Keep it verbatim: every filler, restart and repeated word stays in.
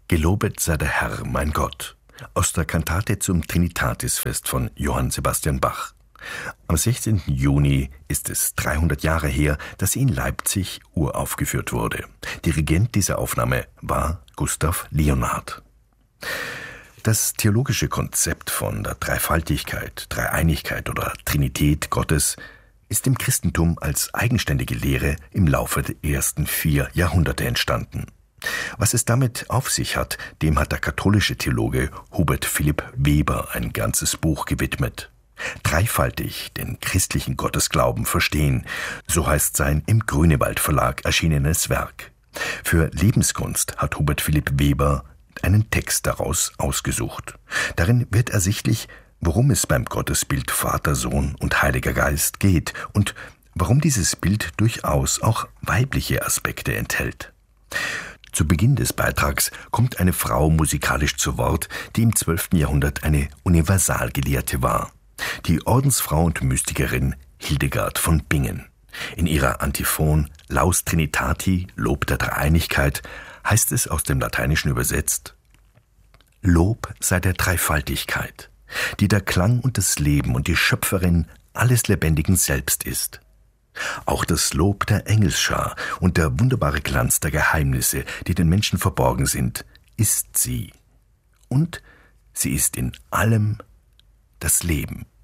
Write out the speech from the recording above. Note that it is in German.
Gelobet sei der Herr, mein Gott, aus der Kantate zum Trinitatisfest von Johann Sebastian Bach. Am sechzehnten Juni ist es dreihundert Jahre her, dass sie in Leipzig uraufgeführt wurde. Dirigent dieser Aufnahme war Gustav Leonhardt. Das theologische Konzept von der Dreifaltigkeit, Dreieinigkeit oder Trinität Gottes ist im Christentum als eigenständige Lehre im Laufe der ersten vier Jahrhunderte entstanden. Was es damit auf sich hat, dem hat der katholische Theologe Hubert Philipp Weber ein ganzes Buch gewidmet. Dreifaltig den christlichen Gottesglauben verstehen, so heißt sein im Grünewald Verlag erschienenes Werk. Für Lebenskunst hat Hubert Philipp Weber einen Text daraus ausgesucht. Darin wird ersichtlich, worum es beim Gottesbild Vater, Sohn und Heiliger Geist geht und warum dieses Bild durchaus auch weibliche Aspekte enthält. Zu Beginn des Beitrags kommt eine Frau musikalisch zu Wort, die im zwölften Jahrhundert eine Universalgelehrte war. Die Ordensfrau und Mystikerin Hildegard von Bingen. In ihrer Antiphon Laus Trinitati, Lob der Dreieinigkeit, heißt es aus dem Lateinischen übersetzt: Lob sei der Dreifaltigkeit, die der Klang und das Leben und die Schöpferin alles Lebendigen selbst ist. Auch das Lob der Engelsschar und der wunderbare Glanz der Geheimnisse, die den Menschen verborgen sind, ist sie. Und sie ist in allem das Leben.